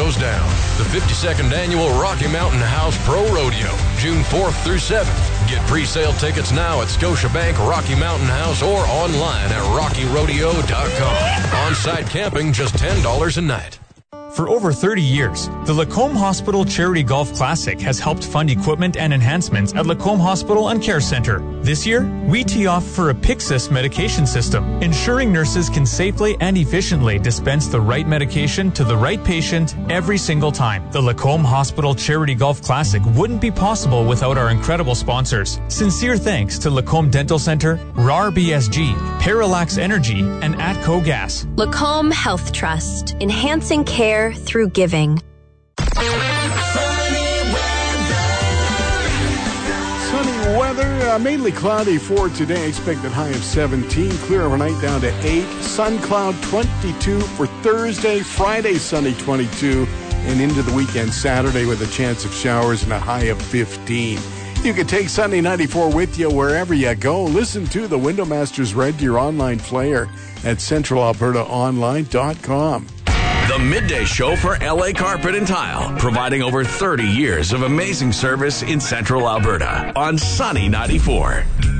goes down. The 52nd Annual Rocky Mountain House Pro Rodeo, June 4th through 7th. Get pre-sale tickets now at Scotiabank Rocky Mountain House or online at rockyrodeo.com. On-site camping, just $10 a night. For over 30 years, the Lacombe Hospital Charity Golf Classic has helped fund equipment and enhancements at Lacombe Hospital and Care Center. This year, we tee off for a Pyxis medication system, ensuring nurses can safely and efficiently dispense the right medication to the right patient every single time. The Lacombe Hospital Charity Golf Classic wouldn't be possible without our incredible sponsors. Sincere thanks to Lacombe Dental Center, RAR BSG, Parallax Energy, and Atco Gas. Lacombe Health Trust, enhancing care through giving. Sunny weather, mainly cloudy for today. Expected high of 17. Clear overnight down to 8. Sun cloud 22 for Thursday. Friday sunny 22. And into the weekend Saturday with a chance of showers and a high of 15. You can take Sunny 94 with you wherever you go. Listen to the Window Masters Red Deer online player at centralalbertaonline.com. The Midday Show for LA Carpet and Tile, providing over 30 years of amazing service in Central Alberta on Sunny 94.